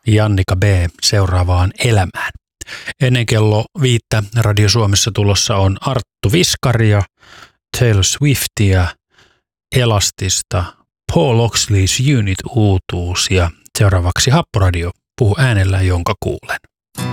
Jannika B. seuraavaan elämään. Ennen kello 5 Radio Suomessa tulossa on Arttu Viskaria, Taylor Swiftia, Elastista, Paul Oxley's Unit uutuus ja seuraavaksi Happoradio puhuu äänellä, jonka kuulen.